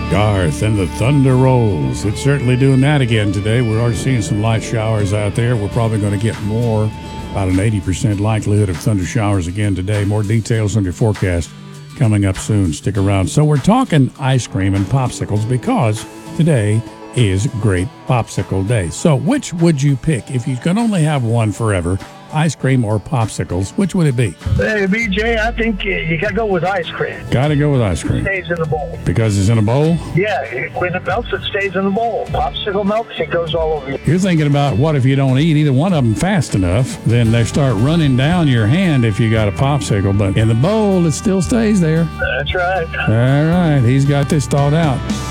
Garth and the Thunder Rolls. It's certainly doing that again today. We're already seeing some light showers out there. We're probably going to get more, about an 80% likelihood of thunder showers again today. More details on your forecast coming up soon. Stick around. So we're talking ice cream and popsicles because today is Great Popsicle Day. So which would you pick if you could only have one forever? Ice cream or popsicles, which would it be? Hey, BJ, I think you got to go with ice cream. Got to go with ice cream. It stays in the bowl. Because it's in a bowl? Yeah, when it melts, it stays in the bowl. Popsicle melts, it goes all over you. You're thinking about what if you don't eat either one of them fast enough, then they start running down your hand if you got a popsicle. But in the bowl, it still stays there. That's right. All right, he's got this thought out.